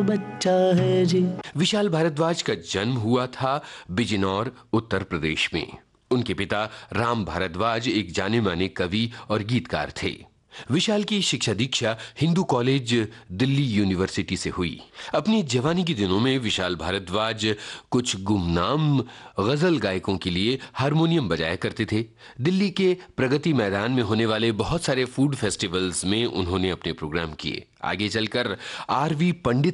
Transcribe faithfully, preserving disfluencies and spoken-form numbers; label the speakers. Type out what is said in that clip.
Speaker 1: बच्चा है जी।
Speaker 2: विशाल भारद्वाज का जन्म हुआ था बिजनौर, उत्तर प्रदेश में। उनके पिता राम भारद्वाज एक जाने माने कवि और गीतकार थे। विशाल की शिक्षा दीक्षा हिंदू कॉलेज, दिल्ली यूनिवर्सिटी से हुई। अपनी जवानी के दिनों में विशाल भारद्वाज कुछ गुमनाम गजल गायकों के लिए हारमोनियम बजाया करते थे। दिल्ली के प्रगति मैदान में होने वाले बहुत सारे फूड फेस्टिवल्स में उन्होंने अपने प्रोग्राम किए। आगे चलकर आर वी पंडित